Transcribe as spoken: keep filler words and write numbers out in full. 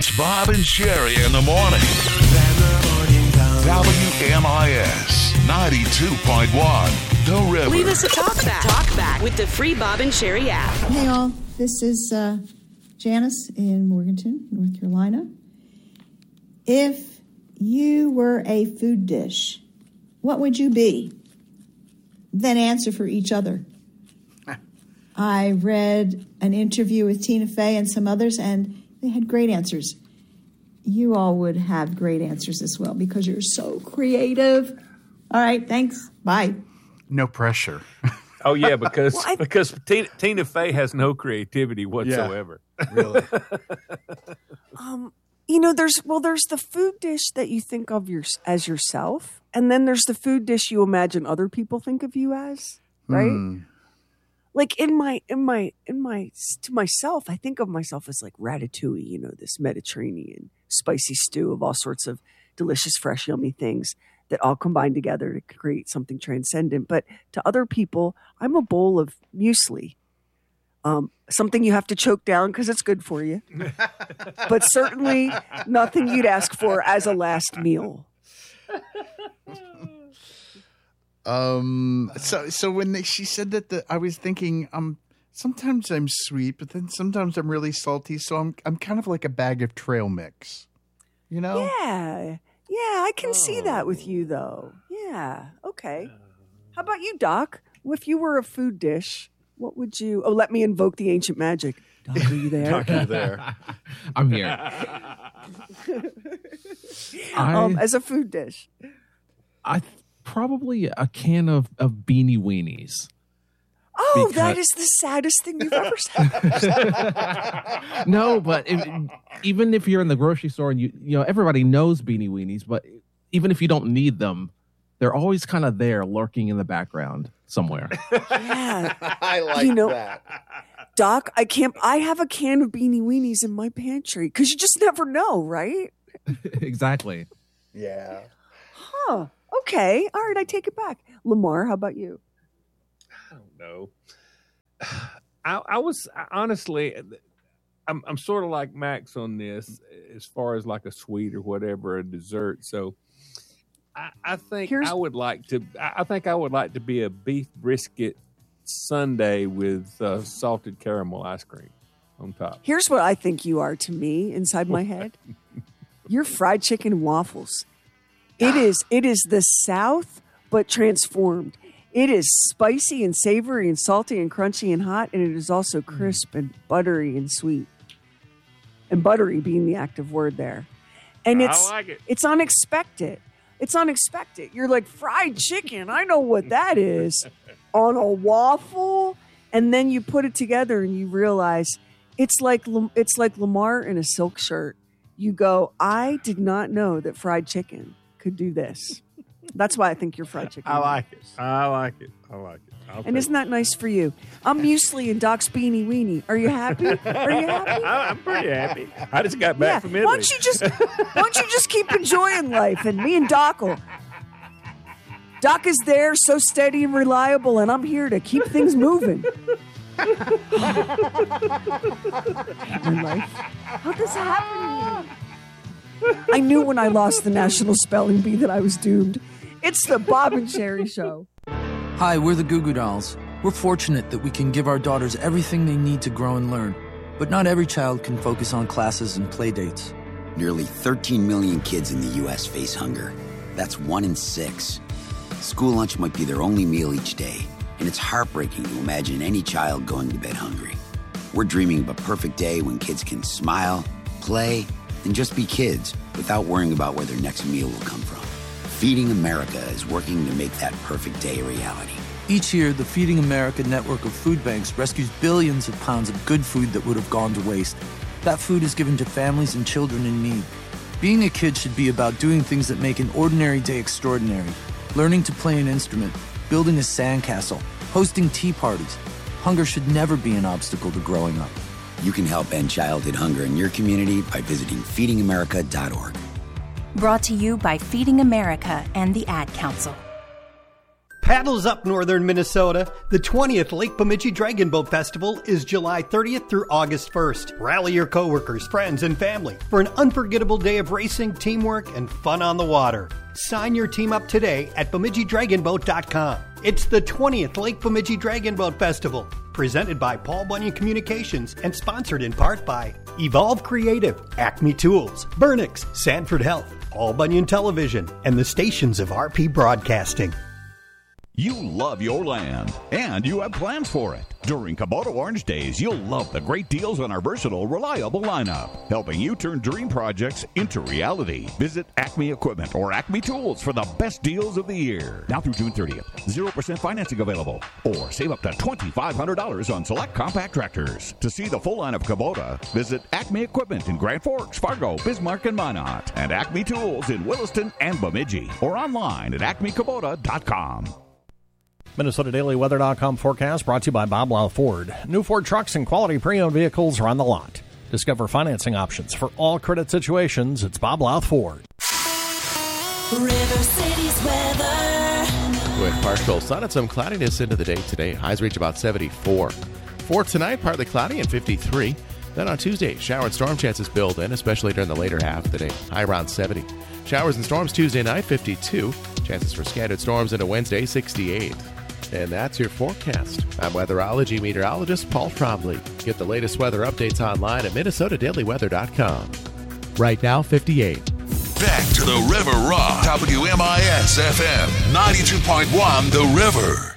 It's Bob and Sherry in the morning. W M I S ninety-two point one, The River. Leave us a talk back. Talk back with the free Bob and Sherry app. Hey all, this is uh, Janice in Morganton, North Carolina. If you were a food dish, what would you be? Then answer for each other. I read an interview with Tina Fey and some others, and they had great answers. You all would have great answers as well because you're so creative. All right, thanks. Bye. No pressure. Oh, yeah, because well, I, because Tina, Tina Fey has no creativity whatsoever. Yeah, really. um, you know, there's well, there's the food dish that you think of your, as yourself, and then there's the food dish you imagine other people think of you as, right? Mm. Like in my in my in my to myself, I think of myself as like ratatouille, you know, this Mediterranean spicy stew of all sorts of delicious, fresh, yummy things that all combine together to create something transcendent. But to other people, I'm a bowl of muesli, um, something you have to choke down because it's good for you, but certainly nothing you'd ask for as a last meal. Um. So, so when they, she said that, the, I was thinking, um, sometimes I'm sweet, but then sometimes I'm really salty. So I'm, I'm kind of like a bag of trail mix, you know? Yeah, yeah, I can oh. see that with you, though. Yeah, okay. How about you, Doc? If you were a food dish, what would you? Oh, let me invoke the ancient magic. Doc, are you there? Doc, are you there? I'm here. I, um, as a food dish, I. Probably a can of, of Beanie Weenies. Oh, because... that is the saddest thing you've ever said. No, but if, even if you're in the grocery store and you you know everybody knows Beanie Weenies, but even if you don't need them, they're always kind of there, lurking in the background somewhere. Yeah, I like you know, that. Doc, I can't. I have a can of Beanie Weenies in my pantry because you just never know, right? Exactly. Yeah. Huh. Okay. All right. I take it back. Lamar, how about you? I don't know. I, I was honestly, I'm, I'm sort of like Max on this as far as like a sweet or whatever, a dessert. So I, I think Here's, I would like to, I think I would like to be a beef brisket sundae with uh, salted caramel ice cream on top. Here's what I think you are to me inside my head. You're fried chicken and waffles. It is it is the South, but transformed. It is spicy and savory and salty and crunchy and hot, and it is also crisp and buttery and sweet. And buttery being the active word there. And it's I like it. It's unexpected. It's unexpected. You're like, fried chicken, I know what that is. On a waffle, and then you put it together and you realize it's like it's like Lamar in a silk shirt. You go, I did not know that fried chicken could do this. That's why I think you're fried chicken. I like it. I like it. I like it. I'll and isn't that nice for you? I'm muesli and Doc's Beanie Weenie. Are you happy? Are you happy? I'm pretty happy. I just got back yeah. from Italy. Why don't you just why don't you just keep enjoying life? And me and Doc will. Doc is there, so steady and reliable, and I'm here to keep things moving. My life. How does that happen to me? I knew when I lost the National Spelling Bee that I was doomed. It's the Bob and Sherry Show. Hi, we're the Goo Goo Dolls. We're fortunate that we can give our daughters everything they need to grow and learn. But not every child can focus on classes and play dates. Nearly thirteen million kids in the U S face hunger. That's one in six. School lunch might be their only meal each day, and it's heartbreaking to imagine any child going to bed hungry. We're dreaming of a perfect day when kids can smile, play, and just be kids without worrying about where their next meal will come from. Feeding America is working to make that perfect day a reality. Each year, the Feeding America network of food banks rescues billions of pounds of good food that would have gone to waste. That food is given to families and children in need. Being a kid should be about doing things that make an ordinary day extraordinary. Learning to play an instrument, building a sandcastle, hosting tea parties. Hunger should never be an obstacle to growing up. You can help end childhood hunger in your community by visiting feeding america dot org. Brought to you by Feeding America and the Ad Council. Paddles up northern Minnesota. The twentieth Lake Bemidji Dragon Boat Festival is July thirtieth through August first. Rally your coworkers, friends, and family for an unforgettable day of racing, teamwork, and fun on the water. Sign your team up today at Bemidji Dragon Boat dot com. It's the twentieth Lake Bemidji Dragon Boat Festival, presented by Paul Bunyan Communications and sponsored in part by Evolve Creative, Acme Tools, Burnix, Sanford Health, Paul Bunyan Television, and the stations of R P Broadcasting. You love your land, and you have plans for it. During Kubota Orange Days, you'll love the great deals on our versatile, reliable lineup, helping you turn dream projects into reality. Visit Acme Equipment or Acme Tools for the best deals of the year. Now through June thirtieth, zero percent financing available, or save up to twenty-five hundred dollars on select compact tractors. To see the full line of Kubota, visit Acme Equipment in Grand Forks, Fargo, Bismarck, and Minot, and Acme Tools in Williston and Bemidji, or online at acme kubota dot com. Minnesota Daily Weather dot com forecast brought to you by Bob Lau Ford. New Ford trucks and quality pre-owned vehicles are on the lot. Discover financing options for all credit situations. It's Bob Lau Ford. River City's weather. With partial sun and some cloudiness into the day today. Highs reach about seventy-four. For tonight, partly cloudy and fifty-three. Then on Tuesday, shower and storm chances build in, especially during the later half of the day. High around seventy. Showers and storms Tuesday night, fifty-two. Chances for scattered storms into Wednesday, sixty-eight. And that's your forecast. I'm weatherology meteorologist Paul Trombley. Get the latest weather updates online at Minnesota Daily Weather dot com. Right now, fifty-eight. Back to the River Rock. W M I S F M ninety-two point one The River.